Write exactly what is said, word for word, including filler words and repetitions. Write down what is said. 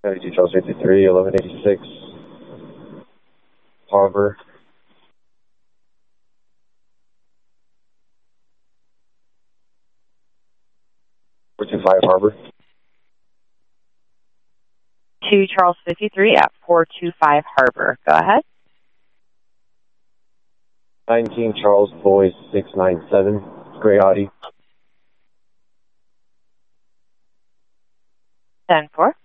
ninety-two Charles fifty-three, eleven eighty-six, Harbor. four two five Harbor. two Charles fifty-three at four two five Harbor. Go ahead. nineteen Charles Boys six nine seven, gray Audi. ten four.